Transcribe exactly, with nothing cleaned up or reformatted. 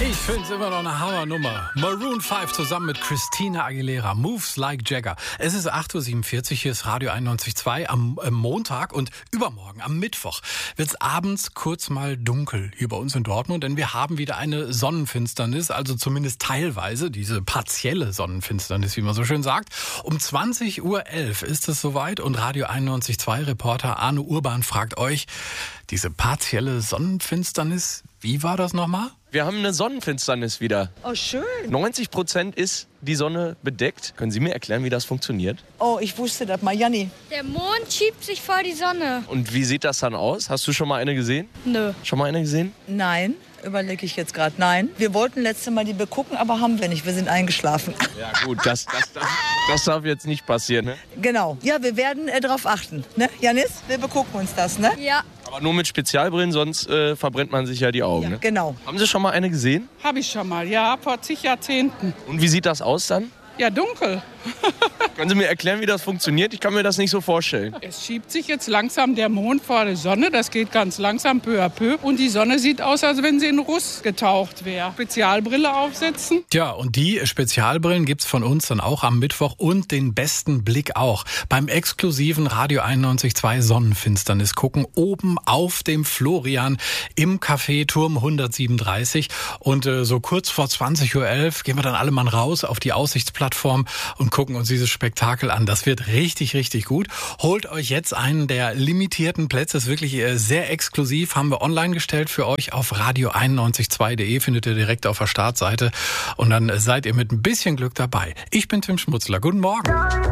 Ich finde es immer noch eine Hammernummer. Maroon fünf zusammen mit Christina Aguilera. Moves like Jagger. Es ist acht Uhr siebenundvierzig, hier ist Radio einundneunzig Komma zwei. Am äh, Montag und übermorgen, am Mittwoch, wird es abends kurz mal dunkel hier bei uns in Dortmund. Denn wir haben wieder eine Sonnenfinsternis, also zumindest teilweise, diese partielle Sonnenfinsternis, wie man so schön sagt. Um zwanzig Uhr elf ist es soweit und Radio einundneunzig Komma zwei Reporter Arne Urban fragt euch, diese partielle Sonnenfinsternis, wie war das nochmal? Wir haben eine Sonnenfinsternis wieder. Oh, schön. neunzig Prozent ist die Sonne bedeckt. Können Sie mir erklären, wie das funktioniert? Oh, ich wusste das mal. Janni. Der Mond schiebt sich vor die Sonne. Und wie sieht das dann aus? Hast du schon mal eine gesehen? Nö. Schon mal eine gesehen? Nein, überlege ich jetzt gerade. Nein. Wir wollten letzte Mal die begucken, aber haben wir nicht. Wir sind eingeschlafen. Ja gut, das, das, das, das darf jetzt nicht passieren, ne? Genau. Ja, wir werden äh, darauf achten. Ne, Janis? Wir begucken uns das, ne? Ja. Aber nur mit Spezialbrillen, sonst äh, verbrennt man sich ja die Augen. Ja, Ne? genau. Haben Sie schon mal eine gesehen? Habe ich schon mal, ja, vor zig Jahrzehnten. Und wie sieht das aus dann? Ja, dunkel. Können Sie mir erklären, wie das funktioniert? Ich kann mir das nicht so vorstellen. Es schiebt sich jetzt langsam der Mond vor die Sonne. Das geht ganz langsam, peu à peu. Und die Sonne sieht aus, als wenn sie in Ruß getaucht wäre. Spezialbrille aufsetzen. Tja, und die Spezialbrillen gibt's von uns dann auch am Mittwoch und den besten Blick auch beim exklusiven Radio einundneunzig Komma zwei Sonnenfinsternis gucken, oben auf dem Florian im Café Turm hundertsiebenunddreißig. Und äh, so kurz vor zwanzig Uhr elf gehen wir dann alle mal raus auf die Aussichtsplattform und gucken uns dieses Spektakel an. Das wird richtig, richtig gut. Holt euch jetzt einen der limitierten Plätze. Ist wirklich äh, sehr exklusiv. Haben wir online gestellt für euch auf radio einundneunzig Komma zwei punkt de. Findet ihr direkt auf der Startseite. Und dann seid ihr mit ein bisschen Glück dabei. Ich bin Tim Schmutzler. Guten Morgen.